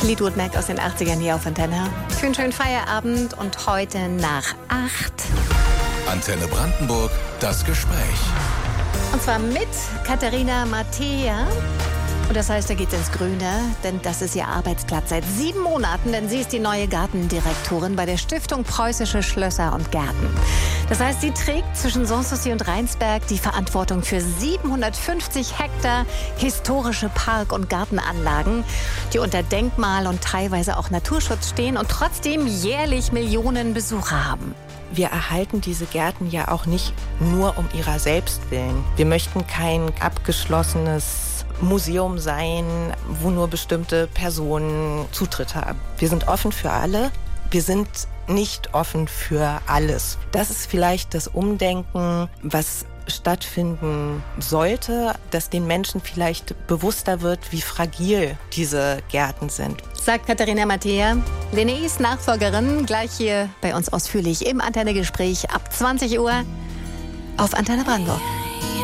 Fleetwood Mac aus den 80ern hier auf Antenne. Für einen schönen Feierabend und heute nach 8. Antenne Brandenburg, das Gespräch. Und zwar mit Katharina Mattea. Und das heißt, da geht's ins Grüne, denn das ist ihr Arbeitsplatz seit 7 Monaten, denn sie ist die neue Gartendirektorin bei der Stiftung Preußische Schlösser und Gärten. Das heißt, sie trägt zwischen Sanssouci und Rheinsberg die Verantwortung für 750 Hektar historische Park- und Gartenanlagen, die unter Denkmal- und teilweise auch Naturschutz stehen und trotzdem jährlich Millionen Besucher haben. Wir erhalten diese Gärten ja auch nicht nur um ihrer selbst willen. Wir möchten kein abgeschlossenes Museum sein, wo nur bestimmte Personen Zutritt haben. Wir sind offen für alle. Wir sind nicht offen für alles. Das ist vielleicht das Umdenken, was stattfinden sollte, dass den Menschen vielleicht bewusster wird, wie fragil diese Gärten sind. Sagt Katharina Mattea, Lenees Nachfolgerin, gleich hier bei uns ausführlich im Antenne-Gespräch ab 20 Uhr auf Antenne Brandenburg.